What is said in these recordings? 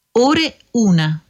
Ore 1.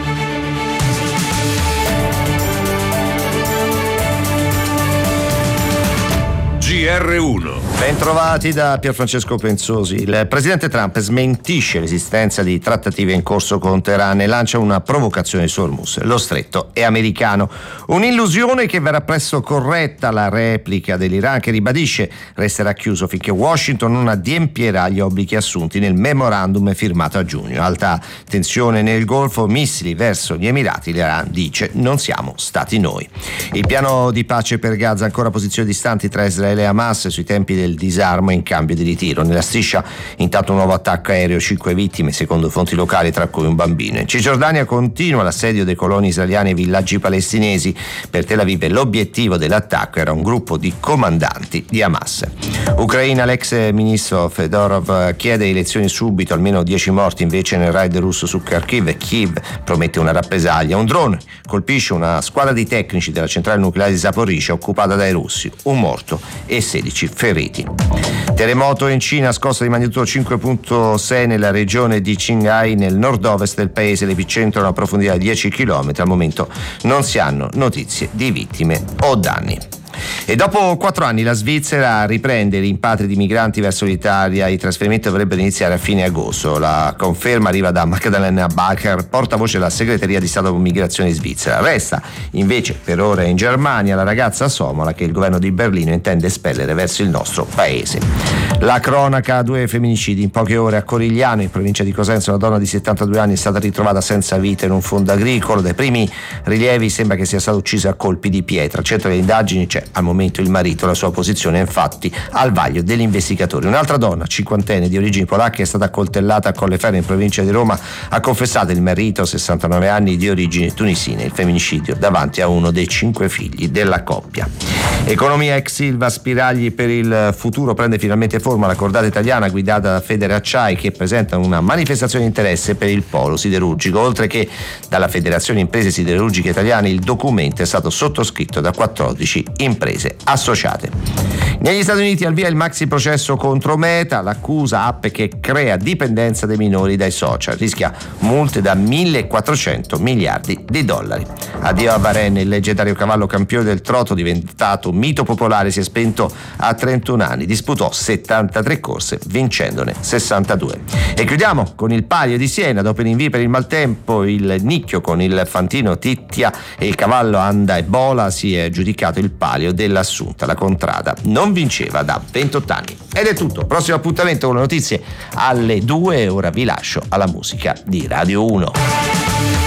GR1. Bentrovati da Pierfrancesco Pensosi. Il presidente Trump smentisce l'esistenza di trattative in corso con Teheran e lancia una provocazione su Hormuz. Lo stretto è americano. Un'illusione che verrà presto corretta. La replica dell'Iran, che ribadisce resterà chiuso finché Washington non adempierà gli obblighi assunti nel memorandum firmato a giugno. Alta tensione nel Golfo, missili verso gli Emirati. L'Iran dice: non siamo stati noi. Il piano di pace per Gaza, ancora posizioni distanti tra Israele e Hamas sui tempi del disarmo in cambio di ritiro. Nella striscia intanto un nuovo attacco aereo, 5 vittime secondo fonti locali, tra cui un bambino. In Cisgiordania continua l'assedio dei coloni israeliani ai villaggi palestinesi. Per Tel Aviv l'obiettivo dell'attacco era un gruppo di comandanti di Hamas. Ucraina, l'ex ministro Fedorov chiede elezioni subito, almeno 10 morti invece nel raid russo su Kharkiv. Kiev promette una rappresaglia. Un drone colpisce una squadra di tecnici della centrale nucleare di Zaporizhzhia occupata dai russi. Un morto e 16 feriti. Terremoto in Cina, scossa di magnitudo 5.6 nella regione di Qinghai, nel nord-ovest del paese. L'epicentro è a una profondità di 10 km. Al momento non si hanno notizie di vittime o danni. E dopo 4 anni la Svizzera riprende i rimpatri di migranti verso l'Italia. I trasferimenti dovrebbero iniziare a fine agosto. La conferma arriva da Magdalena Bacher, portavoce della segreteria di Stato per Migrazione svizzera. Resta invece per ora in Germania la ragazza somala che il governo di Berlino intende espellere verso il nostro paese. La cronaca: 2 femminicidi in poche ore a Corigliano, in provincia di Cosenza. Una donna di 72 anni è stata ritrovata senza vita in un fondo agricolo. Dai primi rilievi sembra che sia stata uccisa a colpi di pietra. Al centro delle indagini c'è al momento il marito. La sua posizione è infatti al vaglio degli investigatori. Un'altra donna, cinquantenne di origini polacche, è stata accoltellata a Colleferro in provincia di Roma. Ha confessato il marito, 69 anni, di origini tunisine, il femminicidio davanti a uno dei 5 figli della coppia. Economia ex Silva, spiragli per il futuro. Prende finalmente forma la cordata italiana guidata da Federacciai, che presenta una manifestazione di interesse per il polo siderurgico. Oltre che dalla Federazione Imprese Siderurgiche Italiane, il documento è stato sottoscritto da 14 imprese associate. Negli Stati Uniti al via il maxi processo contro Meta, l'accusa app che crea dipendenza dei minori dai social, rischia multe da 1.400 miliardi di dollari. Addio a Bahrain, il leggendario cavallo campione del trotto, diventato mito popolare, si è spento a 31 anni, disputò 73 corse vincendone 62. E chiudiamo con il Palio di Siena. Dopo l'invio per il maltempo, il nicchio con il fantino Tittia e il cavallo Anda e Bola, si è giudicato il Palio dell'Assunta. La contrada non vinceva da 28 anni. Ed è tutto. Prossimo appuntamento con le notizie alle 2. Ora vi lascio alla musica di Radio 1.